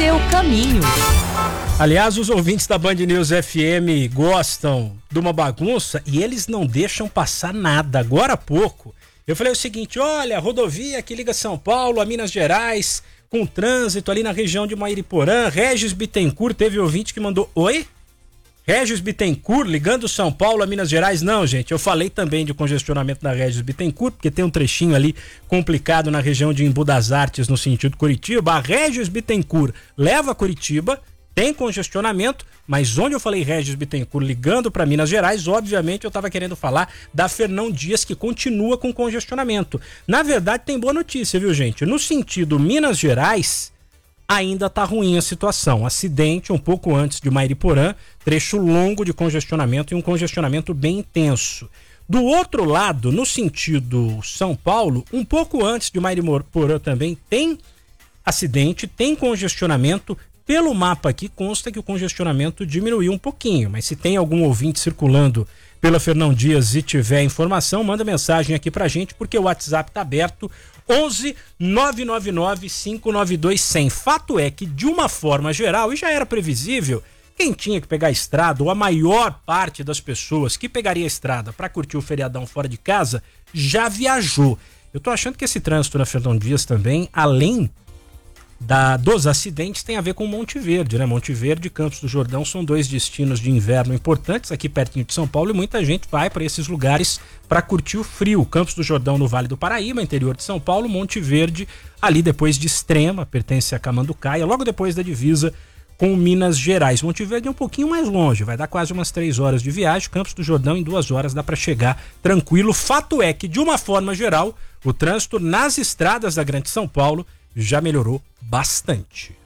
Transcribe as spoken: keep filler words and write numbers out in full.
seu caminho. Aliás, os ouvintes da Band News F M gostam de uma bagunça e eles não deixam passar nada. Agora há pouco, eu falei o seguinte: olha, rodovia que liga São Paulo a Minas Gerais, com trânsito ali na região de Mairiporã. Regis Bittencourt, teve ouvinte que mandou: oi? Regis Bittencourt ligando São Paulo a Minas Gerais? Não, gente, eu falei também de congestionamento da Regis Bittencourt, porque tem um trechinho ali complicado na região de Embu das Artes, no sentido Curitiba. A Regis Bittencourt leva Curitiba, tem congestionamento, mas onde eu falei Regis Bittencourt ligando para Minas Gerais, obviamente eu estava querendo falar da Fernão Dias, que continua com congestionamento. Na verdade, tem boa notícia, viu, gente? No sentido Minas Gerais, ainda tá ruim a situação. Acidente um pouco antes de Mairiporã, trecho longo de congestionamento e um congestionamento bem intenso. Do outro lado, no sentido São Paulo, um pouco antes de Mairiporã também tem acidente, tem congestionamento. Pelo mapa aqui consta que o congestionamento diminuiu um pouquinho, mas se tem algum ouvinte circulando pela Fernão Dias e tiver informação, manda mensagem aqui pra gente, porque o WhatsApp tá aberto, onze nove nove nove cinco nove dois zero zero. Fato é que, de uma forma geral, e já era previsível, quem tinha que pegar a estrada, ou a maior parte das pessoas que pegaria a estrada para curtir o feriadão fora de casa, já viajou. Eu tô achando que esse trânsito na Fernão Dias também, além Da, dos acidentes, tem a ver com Monte Verde, né? Monte Verde e Campos do Jordão são dois destinos de inverno importantes aqui pertinho de São Paulo e muita gente vai para esses lugares para curtir o frio. Campos do Jordão no Vale do Paraíba, interior de São Paulo. Monte Verde ali depois de Extrema, pertence a Camanducaia, logo depois da divisa com Minas Gerais. Monte Verde é um pouquinho mais longe, vai dar quase umas três horas de viagem. Campos do Jordão em duas horas dá para chegar tranquilo. Fato é que, de uma forma geral, o trânsito nas estradas da Grande São Paulo já melhorou bastante.